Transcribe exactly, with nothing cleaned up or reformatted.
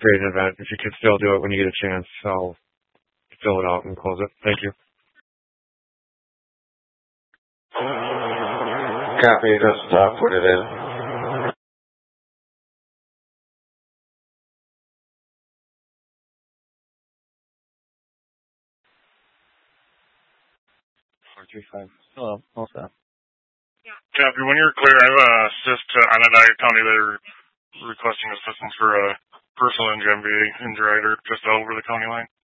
create an event. If you could still do it when you get a chance, I'll fill it out and close it. Thank you. Copy, just uh, put it in. four three five. Hello, what's that? Copy, when you're clear, I have a assist to Onondaga County. They're requesting assistance for a personal injury, injury just over the county line.